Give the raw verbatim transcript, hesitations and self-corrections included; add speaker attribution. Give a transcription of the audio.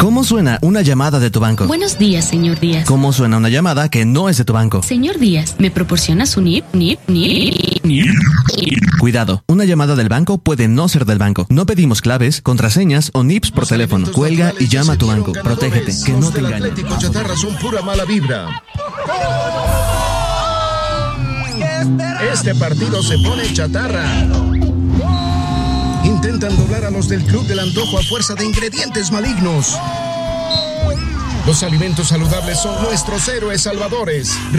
Speaker 1: ¿Cómo suena una llamada de tu banco?
Speaker 2: Buenos días, señor Díaz.
Speaker 1: ¿Cómo suena una llamada que no es de tu banco?
Speaker 2: Señor Díaz, ¿me proporciona su N I P? N I P, N I P.
Speaker 1: Cuidado, una llamada del banco puede no ser del banco. No pedimos claves, contraseñas o N I Ps por teléfono. Cuelga y llama a tu banco. Protégete, que no te engañen.
Speaker 3: Atlético Chatarra son pura mala vibra. Este partido se pone chatarra. Intentan doblar a los del Club del Antojo a fuerza de ingredientes malignos. Los alimentos saludables son nuestros héroes salvadores.